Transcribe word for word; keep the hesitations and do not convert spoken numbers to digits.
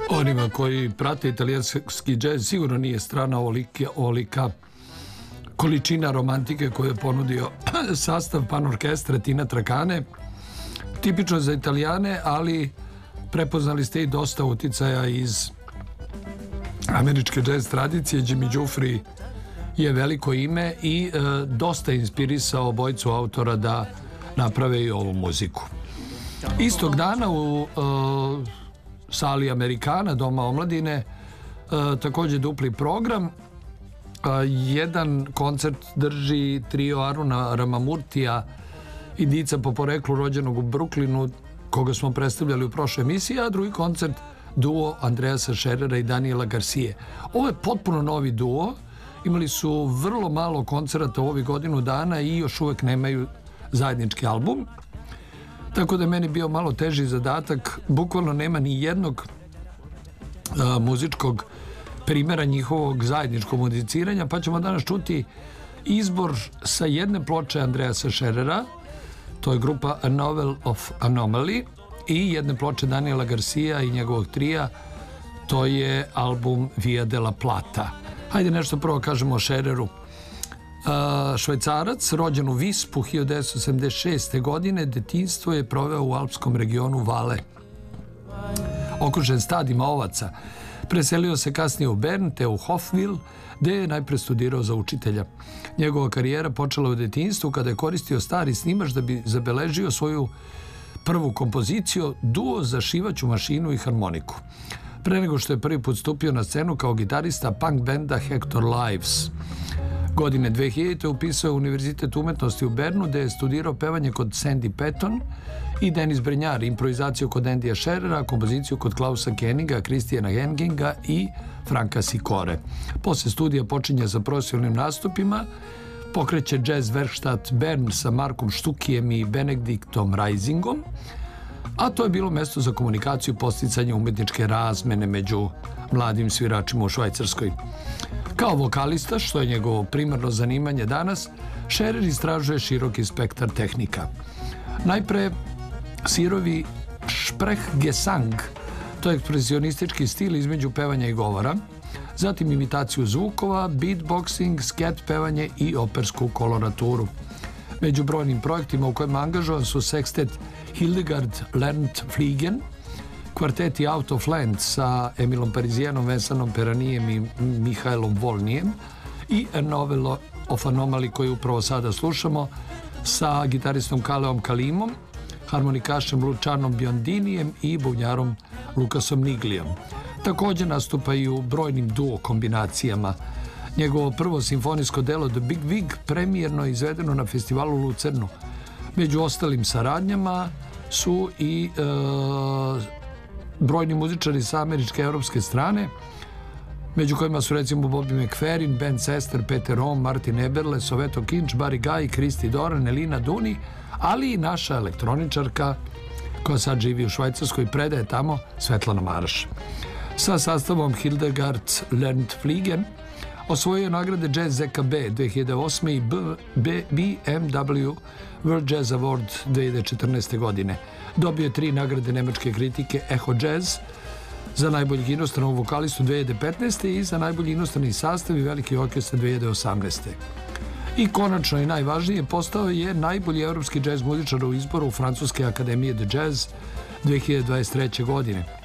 Onima koji prate italijanski džez sigurno nije strana ovolika količina romantike koju je ponudio sastav pan orkestra Tina Tracane. Tipično za Italijane, ali prepoznali ste i dosta uticaja iz američke džez tradicije. Jimmy Giuffre je veliko ime i e, dosta inspirisao obojicu autora da naprave i ovu muziku. Istog dana u e, sali Amerikana, Doma omladine, e, također dupli program. E, jedan koncert drži trio Aruna Ramamurtija, Indica po poreklu rođenog u Brooklynu, koga smo predstavljali u prošloj emisiji, a drugi koncert duo Andreasa Scherera i Daniela Garcije. Ovo je potpuno novi duo. Imali su vrlo malo koncerata u ovih godinu dana i još uvek nemaju zajednički album. Tako da je meni bio malo teži zadatak. Bukvalno nema ni jednog a, muzičkog primjera njihovog zajedničkog muziciranja, pa ćemo danas čuti izbor sa jedne ploče Andreasa Scherera, to je grupa A Novel of Anomaly, i jedne ploče Daniela Garcia i njegovog trija, to je album Via della Plata. Hajde nešto prvo kažemo o Schereru. Švajcarac, rođen u Vispu hiljadu devetsto sedamdeset šeste. godine, detinjstvo je proveo u alpskom regionu Vale. Okružen stadima ovaca, preselio se kasnije u Bern te u Hofwil, gde je najpre studirao za učitelja. Njegova karijera počela u detinjstvu kada je koristio stari snimač da bi zabeležio svoju prvu kompoziciju, duo za šivaću mašinu i harmoniku. Pre nego što je prvi put stupio na scenu kao gitarista punk benda Hector Lives. Godine dve hiljadite. upisao je Univerzitet umetnosti u Bernu, gde je studirao pevanje kod Sandy Patton i Denis Brenjar, improvizaciju kod Andija Scherera, kompoziciju kod Klausa Keniga, Kristijana Henginga i Franka Sikore. Posle studija počinje sa profesionalnim nastupima, pokreće Jazz Werkstatt Bern sa Markom Štukijem i Benediktom Reisingom, a to je bilo mesto za komunikaciju i podsticanje umetničke razmene među mladim sviračima u Švajcarskoj. Kao vokalista, što je njegovo primarno zanimanje danas, Scherer istražuje široki spektar tehnika. Najpre sirovi Sprechgesang, to je ekspresionistički stil između pevanja i govora, zatim imitaciju zvukova, beatboxing, sket pevanje i opersku koloraturu. Među brojnim projektima u kojima angažovan su sekstet Hildegard lernt fliegen, kvarteti Out of Land sa Emilom Parizijanom, Vensanom Peranijem i Mihajlom Volnijem i A Novel of Anomaly koju upravo sada slušamo sa gitaristom Kaleom Kalimom, harmonikašem Lučanom Biondinijem i bubnjarom Lukasom Niglijom. Također nastupaju brojnim duo kombinacijama. Njegovo prvo simfonijsko delo The Big Wig premijerno je izvedeno na festivalu u Lucernu. Među ostalim saradnjama su i e, brojni muzičari sa američke i europske strane, među kojima su recimo Bobby McFerrin, Ben Cester, Peter Rom, Martin Eberle, Soveto Kinč, Barry Guy, Kristi Doran, Elina Duni, ali i naša elektroničarka koja sad živi u Švajcarskoj i predaje tamo, Svetlana Maraš. Sa sastavom Hildegard lernt fliegen osvojio je nagrade Jazz Z K B dve hiljade osme. i B M W World Jazz Award dve hiljade četrnaeste. godine. Dobio je tri nagrade nemačke kritike Echo Jazz za najboljeg inostranog vokalistu dve hiljade petnaeste. i za najbolji inostrani sastav i veliki orkestar dve hiljade osamnaeste. I konačno i najvažnije, postao je najbolji evropski džez muzičar u izboru Francuske akademije de Jazz dve hiljade dvadeset treće. godine.